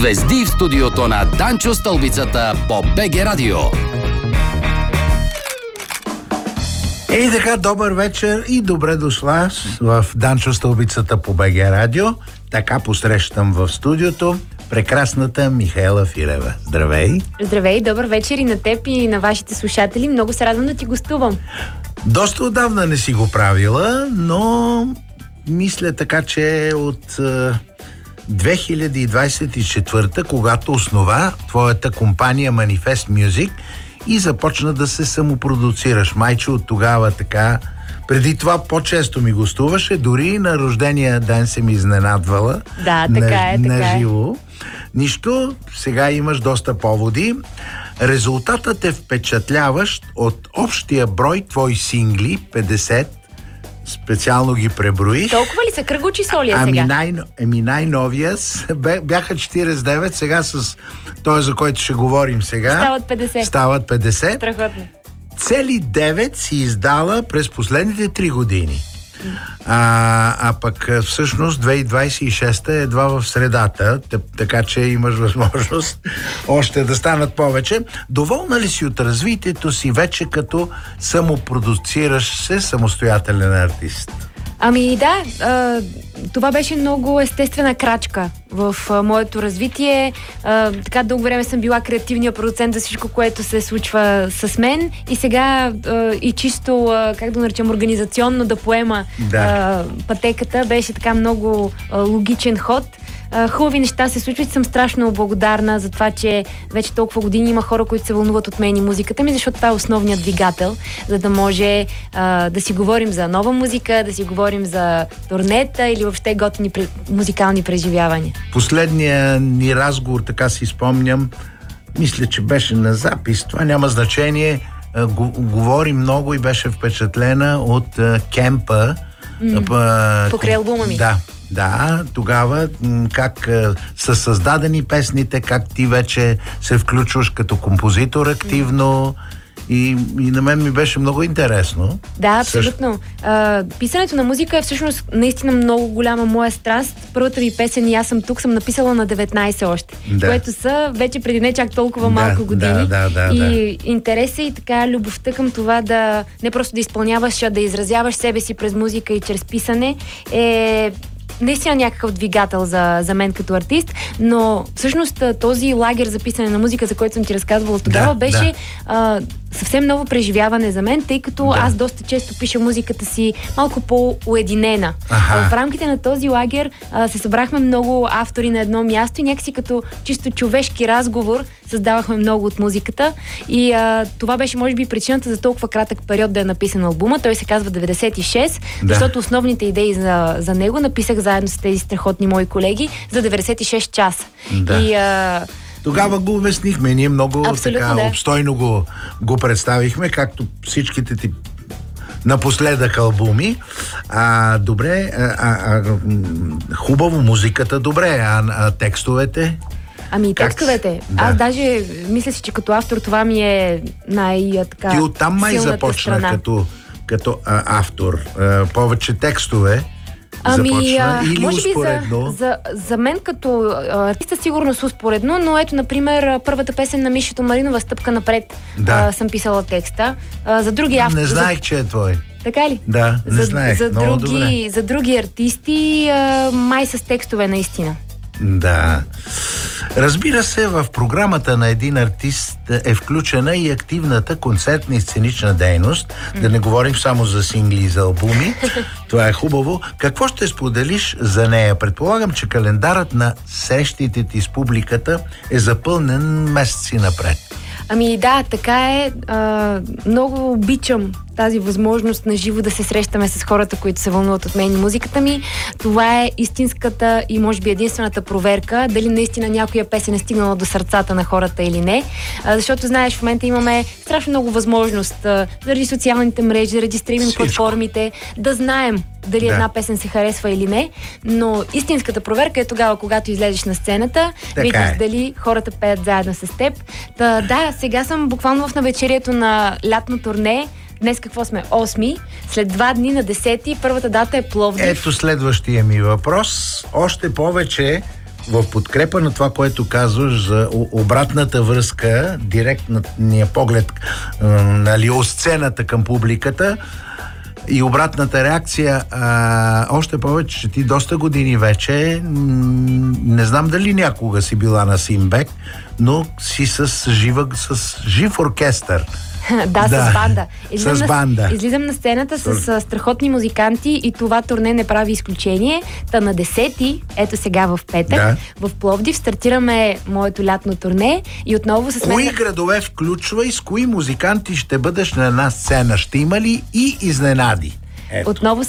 Звезди в студиото на Данчо Стълбицата по БГ Радио. И така, добър вечер и добре дошла в Данчо Стълбицата по БГ Радио. Така посрещам в студиото прекрасната Михаела Филева. Здравей! Здравей, добър вечер и на теб и на вашите слушатели. Много се радвам да ти гостувам. Доста отдавна не си го правила, но мисля така, че от 2024, когато основа твоята компания Manifest Music и започна да се самопродуцираш. Майче от тогава така. Преди това по-често ми гостуваше, дори на рождения ден се ми изненадвала. Да, така на живо. Нищо, сега имаш доста поводи. Резултатът е впечатляващ от общия брой твои сингли, 50. Специално ги преброих. Толкова ли са? Кръгло число ли е сега? Най-новия бяха 49, сега с този, за който ще говорим сега. Стават 50. Страхотно. Цели 9 си издала през последните 3 години. А пък всъщност 2026 е едва в средата, така че имаш възможност още да станат повече. Доволна ли си от развитието си вече като самопродуцираш се самостоятелен артист? Ами да, това беше много естествена крачка в моето развитие. Така дълго време съм била креативния продуцент за всичко, което се случва с мен и сега и чисто, как да наречем, организационно да поема пътеката беше така много логичен ход. Хубави неща се случват и съм страшно благодарна за това, че вече толкова години има хора, които се вълнуват от мен и музиката ми, защото това е основният двигател, за да може да си говорим за нова музика, да си говорим за турнета или въобще готини музикални преживявания. Последния ни разговор, така си спомням, мисля, че беше на запис, това няма значение, говори много и беше впечатлена от кемпа. Покрай албума ми. Да, тогава как са създадени песните, как ти вече се включваш като композитор активно и на мен ми беше много интересно. Да, абсолютно. Писането на музика е всъщност наистина много голяма моя страст. Първата ми песен "И аз съм тук" съм написала на 19 още, което са вече преди не чак толкова малко години. И интересът и така любовта към това да не просто да изпълняваш, а да изразяваш себе си през музика и чрез писане е наистина някакъв двигател за мен като артист, но всъщност този лагер за писане на музика, за който съм ти разказвала тогава, беше съвсем ново преживяване за мен, тъй като аз доста често пиша музиката си малко по-уединена. В рамките на този лагер се събрахме много автори на едно място и някакси като чисто човешки разговор създавахме много от музиката и това беше може би причината за толкова кратък период да е написан албума. Той се казва 96, защото основните идеи за него написах заедно с тези страхотни мои колеги за 96 часа. И тогава го обяснихме, ние много така обстойно го представихме, както всичките ти напоследък албуми. Добре, хубаво, музиката добре, а текстовете? Ами текстовете. Аз даже мисля си, че като автор това ми е най-така Ти оттам май започна като автор. Повече текстове. Може би за мен като артиста сигурно с успоредно, но ето, например, първата песен на Мишето Маринова "Стъпка напред" съм писала текста. За други автори... Не знаех, че е твой. Така ли? Да, не знаех. За други артисти май с текстове наистина. Да. Разбира се, в програмата на един артист е включена и активната концертна и сценична дейност. Да не говорим само за сингли и за албуми. Това е хубаво. Какво ще споделиш за нея? Предполагам, че календарът на срещите ти с публиката е запълнен месеци напред. Ами да, така е. Много обичам тази възможност на живо да се срещаме с хората, които се вълнуват от мен и музиката ми. Това е истинската и може би единствената проверка дали наистина някоя песен е стигнала до сърцата на хората или не. Защото знаеш, в момента имаме страшно много възможност заради социалните мрежи, заради стриминг платформите, да знаем дали една песен се харесва или не, но истинската проверка е тогава, когато излезеш на сцената, видиш дали хората пеят заедно с теб. Да, сега съм буквално в навечерието на лятно турне. Днес какво сме? 8. След 2 дни на 10. Първата дата е Пловдив. Ето следващия ми въпрос. Още повече в подкрепа на това, което казваш за обратната връзка, директния поглед от сцената към публиката и обратната реакция, още повече, че ти доста години вече, не знам дали някога си била на Симбек, но си с жив оркестър. Да, с банда. С банда. Излизам на сцената с страхотни музиканти и това турне не прави изключение. Та на 10-ти, ето сега в петък, в Пловдив стартираме моето лятно турне и отново с мен... Кои градове включва и с кои музиканти ще бъдеш на една сцена? Ще има ли и изненади? Ето.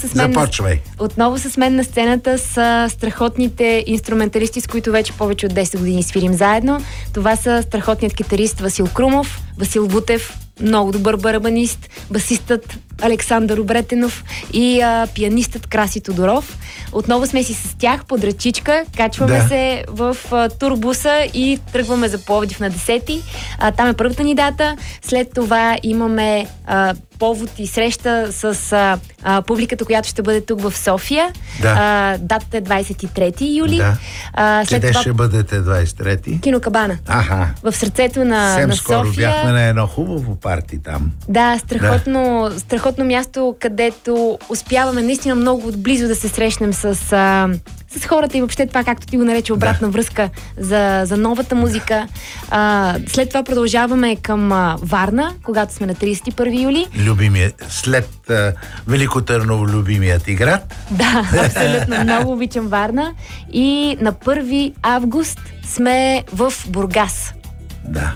Отново с мен на сцената са страхотните инструменталисти, с които вече повече от 10 години свирим заедно. Това са страхотният китарист Васил Крумов, Васил Бутев, много добър барабанист, басистът Александър Обретенов и пианистът Краси Тодоров. Отново сме си с тях под ръчичка, качваме се в турбуса и тръгваме за Пловдив на 10-ти. Там е първата ни дата. След това имаме повод и среща с публиката, която ще бъде тук в София. Датата е 23 юли. Къде ще бъдете 23-ти? Кинокабана. В сърцето на София. Скоро бяхме на едно хубаво парти там. Да, страхотно място, където успяваме наистина много отблизо да се срещнем с хората и въобще това, както ти го нарече, обратна връзка за новата музика. След това продължаваме към Варна, когато сме на 31 юли. След Велико Търново, любимият ти град. Да, абсолютно. Много обичам Варна. И на 1 август сме в Бургас. Да.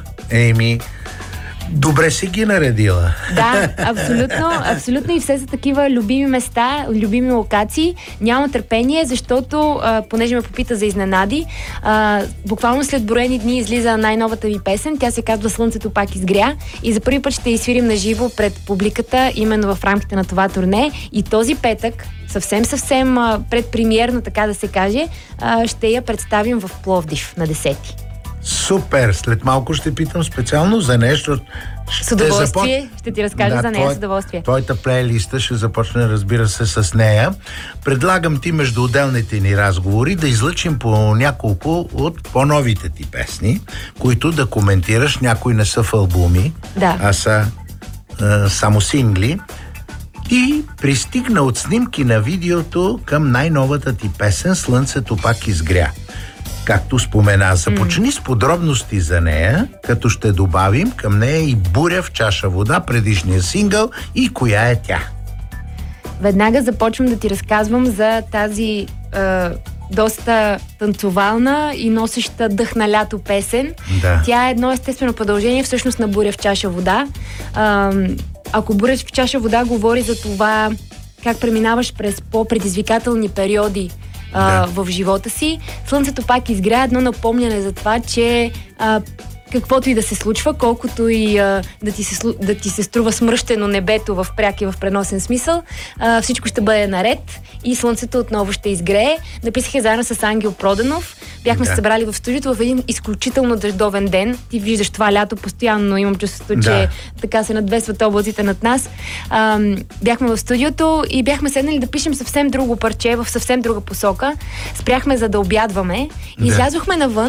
Добре си ги наредила. Да, абсолютно и все са такива любими места, любими локации. Нямам търпение, защото понеже ме попита за изненади, буквално след броени дни излиза най-новата ви песен. Тя се казва "Слънцето пак изгря" и за първи път ще изсвирим на живо пред публиката, именно в рамките на това турне. И този петък, съвсем предпремиерно, така да се каже, ще я представим в Пловдив на 10-ти. Супер! След малко ще питам специално за нещо. С удоволствие. Ще ти разкажа за нея с удоволствие. Твоята плейлиста ще започне, разбира се, с нея. Предлагам ти между отделните ни разговори да излъчим по няколко от по-новите ти песни, които да коментираш. Някои не са в албуми, а са само сингли. И пристигна от снимки на видеото към най-новата ти песен "Слънцето пак изгря". Както спомена, започни с подробности за нея, като ще добавим към нея и "Буря в чаша вода", предишния сингъл, и коя е тя. Веднага започвам да ти разказвам за тази доста танцовална и носеща дъх на лято песен. Тя е едно естествено продължение всъщност на "Буря в чаша вода". Ако "Буря в чаша вода" говори за това как преминаваш през по-предизвикателни периоди в живота си, "Слънцето пак изгря" едно напомняне за това, че каквото и да се случва, колкото и да ти се струва смръщено небето в пряк и в преносен смисъл, всичко ще бъде наред и слънцето отново ще изгрее. Написах я заедно с Ангел Проданов. Бяхме се събрали в студиото в един изключително дъждовен ден. Ти виждаш това лято постоянно, имам чувството, че така се надвесват облаците над нас. Бяхме в студиото и бяхме седнали да пишем съвсем друго парче, в съвсем друга посока. Спряхме, за да обядваме. Излязохме навън